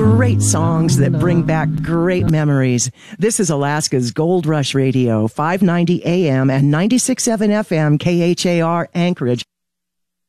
great songs that bring back great memories. This is Alaska's Gold Rush Radio, 590 AM and 96.7 FM, KHAR Anchorage.